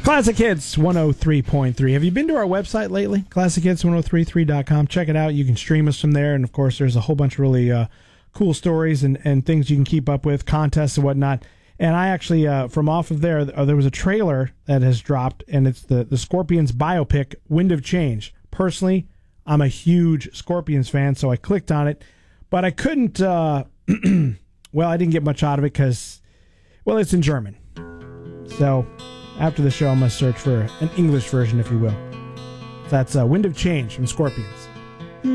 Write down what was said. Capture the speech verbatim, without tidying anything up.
Classic Hits one oh three point three. Have you been to our website lately? classic hits ten thirty-three dot com. Check it out. You can stream us from there. And, of course, there's a whole bunch of really uh, cool stories and, and things you can keep up with, contests and whatnot. And I actually, uh, from off of there, uh, there was a trailer that has dropped, and it's the, the Scorpions biopic, Wind of Change. Personally, I'm a huge Scorpions fan, so I clicked on it. But I couldn't, uh, well, I didn't get much out of it because, well, it's in German. So after the show, I'm going to search for an English version, if you will. That's uh, Wind of Change from Scorpions.